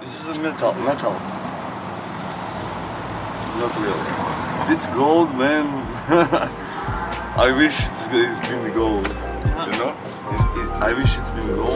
This is a metal. It's not real. If it's gold, man, I wish it's been gold. You know? I wish it's been gold.